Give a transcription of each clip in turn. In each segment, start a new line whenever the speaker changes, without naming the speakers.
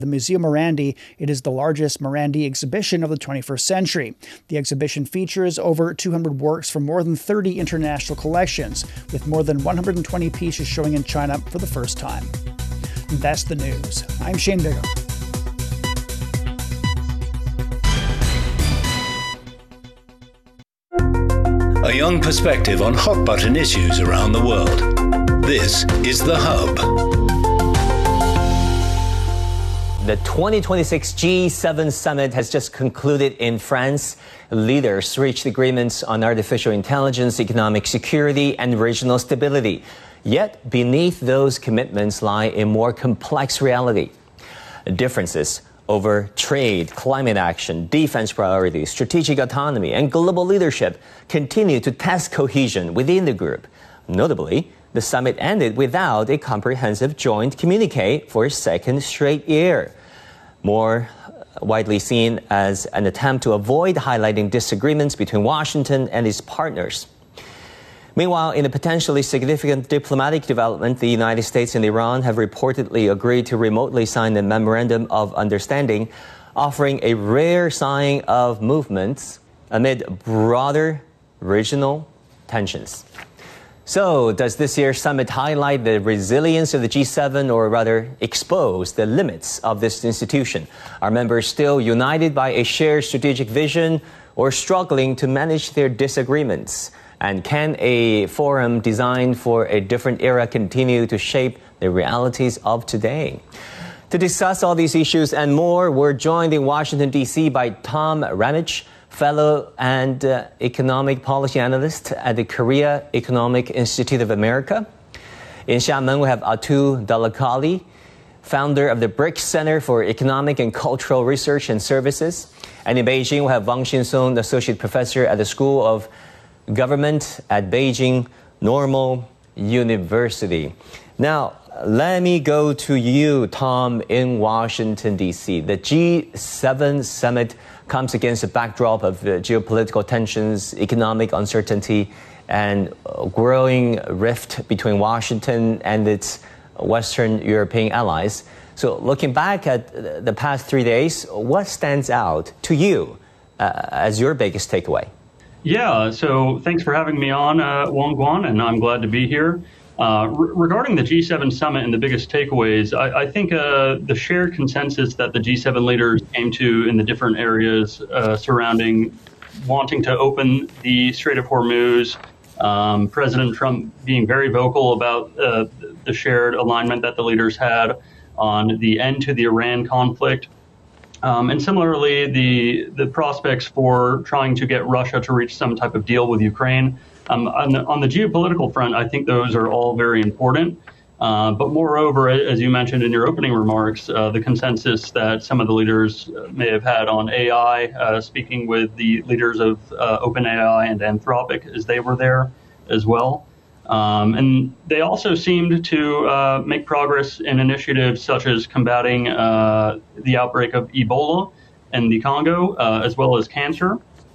the Museum Morandi. It is the largest Morandi exhibition of the 21st century. The exhibition features over 200 works from more than 30 international collections, with more than 120 pieces showing in China for the first time. That's the news. I'm Shane Bigham.
A young perspective on hot-button issues around the world. This is The Hub.
The 2026 G7 summit has just concluded in France. Leaders reached agreements on artificial intelligence, economic security, and regional stability. Yet, beneath those commitments lie a more complex reality. Differences over trade, climate action, defense priorities, strategic autonomy, and global leadership continue to test cohesion within the group. Notably, the summit ended without a comprehensive joint communiqué for a second straight year, more widely seen as an attempt to avoid highlighting disagreements between Washington and its partners. Meanwhile, in a potentially significant diplomatic development, the United States and Iran have reportedly agreed to remotely sign a memorandum of understanding, offering a rare sign of movements amid broader regional tensions. So, does this year's summit highlight the resilience of the G7, or rather expose the limits of this institution? Are members still united by a shared strategic vision, or struggling to manage their disagreements? And can a forum designed for a different era continue to shape the realities of today? To discuss all these issues and more, we're joined in Washington, D.C. by Tom Ramage, fellow and economic policy analyst at the Korea Economic Institute of America. In Xiamen, we have Atul Dalakali, founder of the BRICS Center for Economic and Cultural Research and Services. And in Beijing, we have Wang Xinsong, associate professor at the School of Government at Beijing Normal University. Now, let me go to you, Tom, in Washington, D.C. The G7 summit comes against a backdrop of geopolitical tensions, economic uncertainty, and growing rift between Washington and its Western European allies. So looking back at the past 3 days, what stands out to you as your biggest takeaway?
Yeah, so thanks for having me on, Wang Guan, and I'm glad to be here. Regarding the G7 summit and the biggest takeaways, I think the shared consensus that the G7 leaders came to in the different areas surrounding wanting to open the Strait of Hormuz, President Trump being very vocal about the shared alignment that the leaders had on the end to the Iran conflict. And similarly, the prospects for trying to get Russia to reach some type of deal with Ukraine. On the geopolitical front, I think those are all very important. But moreover, as you mentioned in your opening remarks, the consensus that some of the leaders may have had on AI, speaking with the leaders of OpenAI and Anthropic as they were there as well. And they also seemed to make progress in initiatives such as combating the outbreak of Ebola in the Congo, as well as cancer,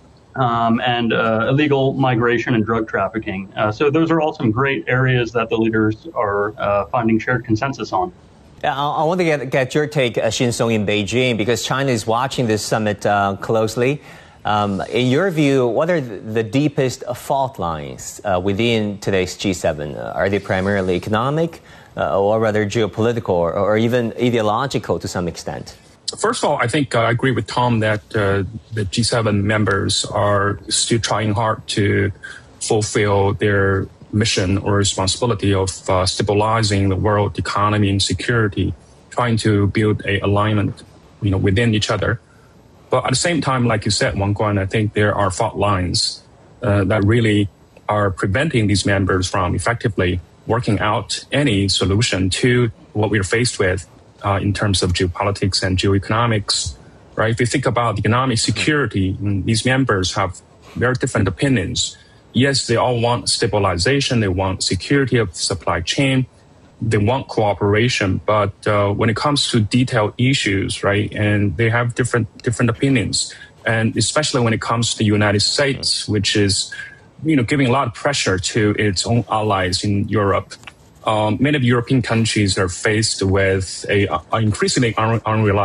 and illegal migration and drug trafficking. So those are all some great areas that the leaders are finding shared consensus on.
I want to get your take, Xinsong, in Beijing, because China is watching this summit closely. In your view, what are the deepest fault lines within today's G7? Are they primarily economic, or rather geopolitical, or even ideological to some extent?
First of all, I think I agree with Tom that the G7 members are still trying hard to fulfill their mission or responsibility of stabilizing the world economy and security, trying to build a alignment, within each other. But at the same time, like you said, Wang Guan, I think there are fault lines that really are preventing these members from effectively working out any solution to what we're faced with in terms of geopolitics and geoeconomics. Right? If you think about economic security, these members have very different opinions. Yes, they all want stabilization, they want security of the supply chain, they want cooperation, but when it comes to detailed issues, right, and they have different opinions, and especially when it comes to the United States, which is, giving a lot of pressure to its own allies in Europe, many European countries are faced with a increasingly unreliable